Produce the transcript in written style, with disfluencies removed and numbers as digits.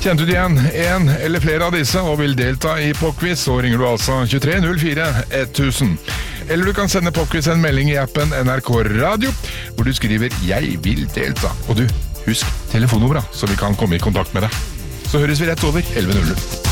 Kjente du igjen en eller flere av disse og vil delta i popquiz, så ringer du altså 23 04 1000. Eller du kan sende popquiz en melding i appen NRK Radio, hvor du skriver «Jeg vil delta». Og du, husk telefonnummeret, så vi kan komme i kontakt med deg. Så høres vi rett over 11:00.